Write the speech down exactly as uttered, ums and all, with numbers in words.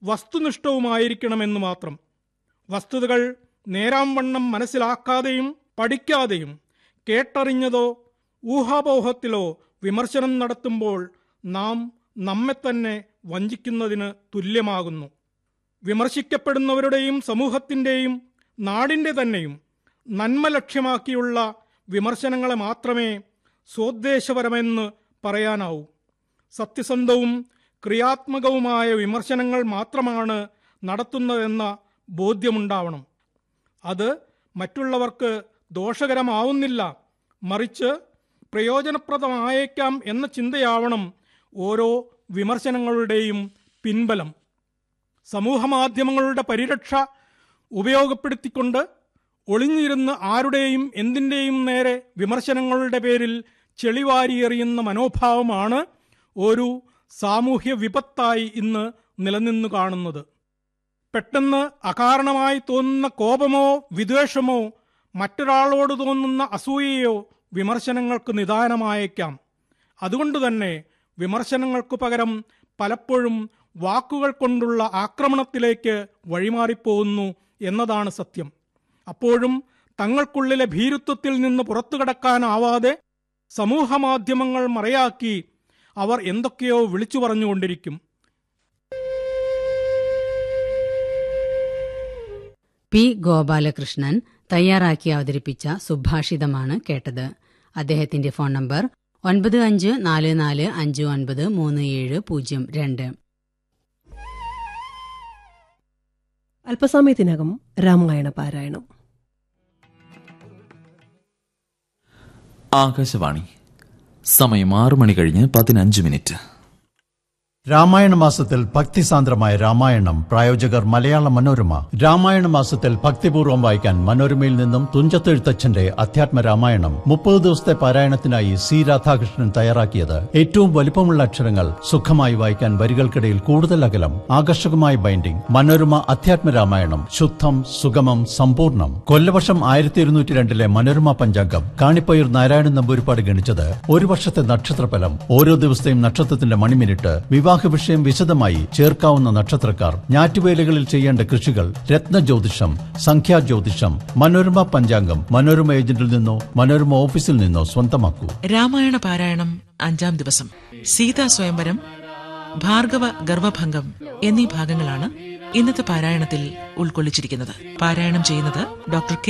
വസ്തുനിഷ്ഠവുമായിരിക്കണമെന്ന് മാത്രം. വസ്തുതകൾ നേരാംവണ്ണം മനസ്സിലാക്കാതെയും പഠിക്കാതെയും കേട്ടറിഞ്ഞതോ ഊഹാപോഹത്തിലോ വിമർശനം നടത്തുമ്പോൾ നാം നമ്മെ തന്നെ വഞ്ചിക്കുന്നതിന് തുല്യമാകുന്നു. വിമർശിക്കപ്പെടുന്നവരുടെയും സമൂഹത്തിൻ്റെയും നാടിൻ്റെ തന്നെയും നന്മ ലക്ഷ്യമാക്കിയുള്ള വിമർശനങ്ങളെ മാത്രമേ സ്വോദ്ദേശപരമെന്ന് പറയാനാവൂ. സത്യസന്ധവും ക്രിയാത്മകവുമായ വിമർശനങ്ങൾ മാത്രമാണ് നടത്തുന്നതെന്ന ബോധ്യമുണ്ടാവണം. അത് മറ്റുള്ളവർക്ക് ദോഷകരമാവുന്നില്ല, മറിച്ച് പ്രയോജനപ്രദമായേക്കാം എന്ന ചിന്തയാവണം ഓരോ വിമർശനങ്ങളുടെയും പിൻബലം. സമൂഹമാധ്യമങ്ങളുടെ പരിരക്ഷ ഉപയോഗപ്പെടുത്തിക്കൊണ്ട് ഒളിഞ്ഞിരുന്ന് ആരുടെയും എന്തിൻ്റെയും നേരെ വിമർശനങ്ങളുടെ പേരിൽ ചെളിവാരിയെറിയുന്ന മനോഭാവമാണ് ഒരു സാമൂഹ്യ വിപത്തായി ഇന്ന് നിലനിന്നു കാണുന്നത്. പെട്ടെന്ന് അകാരണമായി തോന്നുന്ന കോപമോ വിദ്വേഷമോ മറ്റൊരാളോട് തോന്നുന്ന അസൂയയോ വിമർശനങ്ങൾക്ക് നിദാനമായേക്കാം. അതുകൊണ്ടുതന്നെ വിമർശനങ്ങൾക്കു പകരം പലപ്പോഴും വാക്കുകൾ കൊണ്ടുള്ള ആക്രമണത്തിലേക്ക് വഴിമാറിപ്പോകുന്നു എന്നതാണ് സത്യം. അപ്പോഴും തങ്ങൾക്കുള്ളിലെ ഭീരുത്വത്തിൽ നിന്ന് പുറത്തു കടക്കാനാവാതെ സമൂഹമാധ്യമങ്ങൾ മറയാക്കി അവർ എന്തൊക്കെയോ വിളിച്ചു പറഞ്ഞുകൊണ്ടിരിക്കും. പി ഗോപാലകൃഷ്ണൻ തയ്യാറാക്കി അവതരിപ്പിച്ച സുഭാഷിതമാണ് കേട്ടത്. അദ്ദേഹത്തിന്റെ ഫോൺ നമ്പർ ഒൻപത് അഞ്ച് നാല് നാല് അഞ്ച് ഒൻപത് മൂന്ന് ഏഴ് പൂജ്യം രണ്ട്. അല്പസമയത്തിനകം രാമായണ പാരായണം. ആകാശവാണി. സമയം ആറു മണി കഴിഞ്ഞ് പതിനഞ്ച് മിനിറ്റ്. രാമായണ മാസത്തിൽ ഭക്തിസാന്ദ്രമായ രാമായണം. പ്രായോജകർ മലയാള മനോരമ. രാമായണ മാസത്തിൽ ഭക്തിപൂർവ്വം വായിക്കാൻ മനോരമയിൽ നിന്നും തുഞ്ചത്തെഴുത്തച്ഛന്റെ അധ്യാത്മ രാമായണം മുപ്പത് ദിവസത്തെ പാരായണത്തിനായി സി രാധാകൃഷ്ണൻ തയ്യാറാക്കിയത്. ഏറ്റവും വലിപ്പമുള്ള അക്ഷരങ്ങൾ, സുഖമായി വായിക്കാൻ വരികൾക്കിടയിൽ കൂടുതൽ അകലം, ആകർഷകമായ ബൈൻഡിംഗ്. മനോരമ അധ്യാത്മ രാമായണം. ശുദ്ധം, സുഗമം, സമ്പൂർണ്ണം. കൊല്ലവർഷം ആയിരത്തി ഇരുന്നൂറ്റി രണ്ടിലെ മനോരമ പഞ്ചാംഗം കാണിപ്പയ്യൂർ നാരായണൻ നമ്പൂരിപ്പാട് ഗണിച്ചത് ഒരു വർഷത്തെ നക്ഷത്രഫലം, ഓരോ ദിവസത്തെയും നക്ഷത്രത്തിന്റെ മണിമിനിറ്റ്, വിവാഹ വിഷയം വിശദമായി ചേർക്കാവുന്ന നക്ഷത്രക്കാർ, ഞാറ്റുവേലകളിൽ ചെയ്യേണ്ട കൃഷികൾ, രത്നജ്യോതിഷം, സംഖ്യാജ്യോതിഷം. മനോരമ പഞ്ചാംഗം മനോരമ ഏജന്റിൽ നിന്നോ മനോരമ ഓഫീസിൽ നിന്നോ സ്വന്തമാക്കൂ. രാമായണ പാരായണം അഞ്ചാം ദിവസം. സീതാ സ്വയംവരം, ഭാർഗവ ഗർഭഭംഗം എന്നീ ഭാഗങ്ങളാണ് ഇന്നത്തെ പാരായണത്തിൽ ഉൾക്കൊള്ളിച്ചിരിക്കുന്നത്. പാരായണം ചെയ്യുന്നത് ഡോക്ടർ കെ